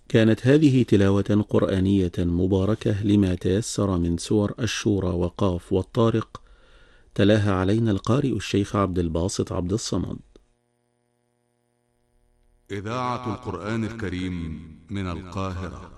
كانت هذه تلاوة قرآنية مباركة لما تيسر من سور الشورى وقاف والطارق، تلاها علينا القارئ الشيخ عبد الباسط عبد الصمد. إذاعة القرآن الكريم من القاهرة.